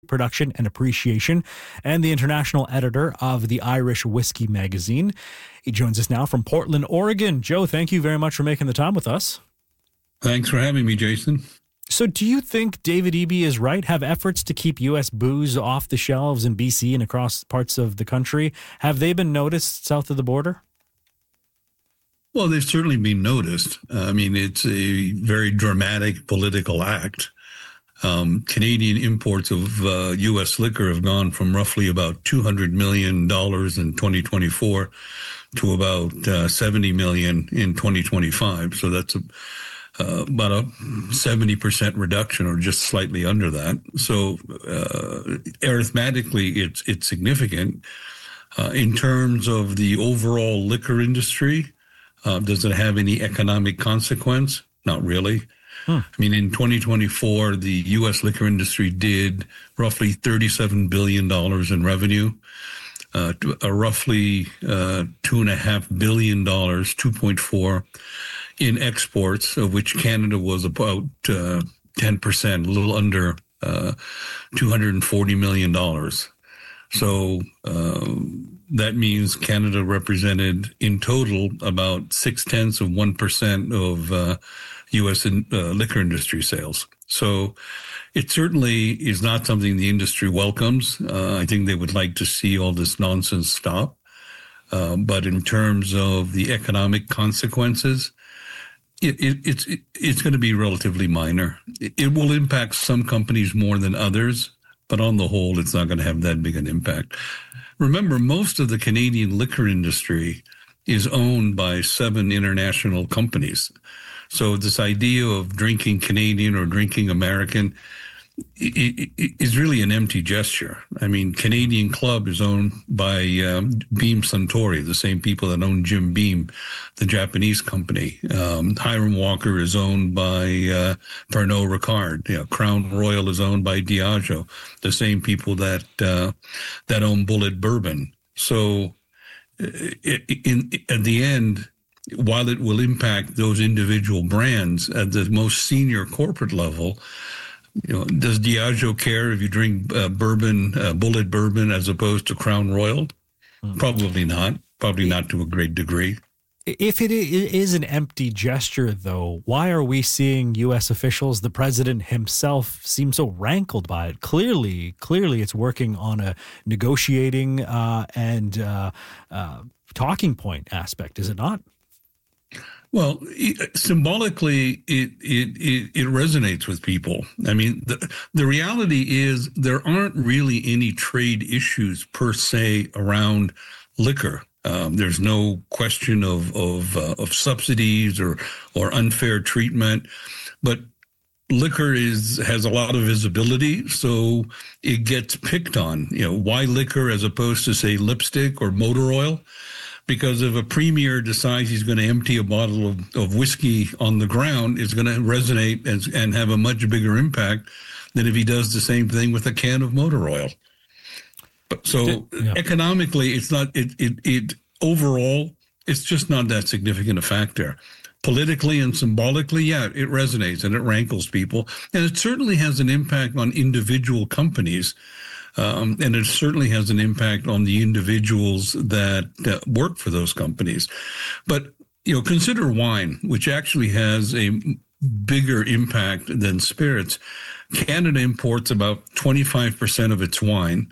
production and appreciation, and the international editor of the Irish Whiskey Magazine. He joins us now from Portland, Oregon. Joe, thank you very much for making the time with us. Thanks for having me, Jason. So do you think David Eby is right? Have efforts to keep U.S. booze off the shelves in BC and across parts of the country, have they been noticed south of the border? Well, they've certainly been noticed. It's a very dramatic political act. Canadian imports of U.S. liquor have gone from roughly about $200 million in 2024 to about $70 million in 2025. So that's about a 70% reduction, or just slightly under that. So arithmetically, it's significant. In terms of the overall liquor industry, does it have any economic consequence? Not really. In 2024, the U.S. liquor industry did roughly $37 billion in revenue, roughly $2.5 billion, 2.4 in exports, of which Canada was about 10%, a little under $240 million. So that means Canada represented in total about 0.6% of U.S. liquor industry sales. So it certainly is not something the industry welcomes. I think they would like to see all this nonsense stop. But in terms of the economic consequences, it's going to be relatively minor. It will impact some companies more than others, but on the whole, it's not going to have that big an impact. Remember, most of the Canadian liquor industry is owned by 7 international companies. So this idea of drinking Canadian or drinking American is really an empty gesture. Canadian Club is owned by Beam Suntory, the same people that own Jim Beam, the Japanese company. Hiram Walker is owned by Pernod Ricard. Crown Royal is owned by Diageo, the same people that own Bulleit Bourbon. So at the end, while it will impact those individual brands at the most senior corporate level, does Diageo care if you drink bourbon, Bulleit Bourbon, as opposed to Crown Royal? Probably not. Probably not to a great degree. If it is an empty gesture, though, why are we seeing U.S. officials, the president himself, seem so rankled by it? Clearly, it's working on a negotiating and talking point aspect, is it not? Well, symbolically, it resonates with people. The reality is there aren't really any trade issues per se around liquor. There's no question of subsidies or unfair treatment, but liquor has a lot of visibility, so it gets picked on. Why liquor as opposed to, say, lipstick or motor oil? Because if a premier decides he's going to empty a bottle of whiskey on the ground, it's going to resonate and have a much bigger impact than if he does the same thing with a can of motor oil. So economically, it's not. It overall, it's just not that significant a factor. Politically and symbolically, it resonates and it rankles people, and it certainly has an impact on individual companies. And it certainly has an impact on the individuals that work for those companies. But, consider wine, which actually has a bigger impact than spirits. Canada imports about 25% of its wine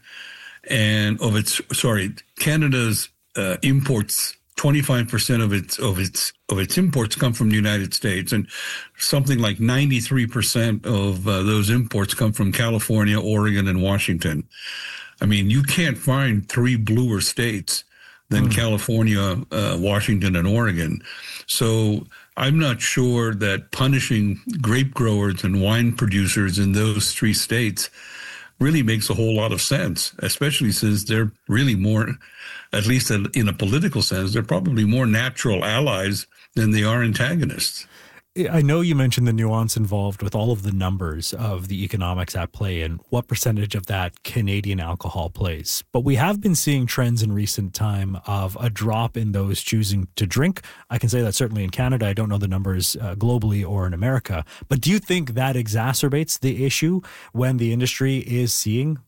Canada's imports 25% of its imports come from the United States, and something like 93% of those imports come from California, Oregon, and Washington. You can't find 3 bluer states than California, Washington, and Oregon. So I'm not sure that punishing grape growers and wine producers in those 3 states really makes a whole lot of sense, especially since they're really more, at least in a political sense, they're probably more natural allies than they are antagonists. I know you mentioned the nuance involved with all of the numbers of the economics at play and what percentage of that Canadian alcohol plays. But we have been seeing trends in recent time of a drop in those choosing to drink. I can say that certainly in Canada. I don't know the numbers globally or in America. But do you think that exacerbates the issue when the industry is seeing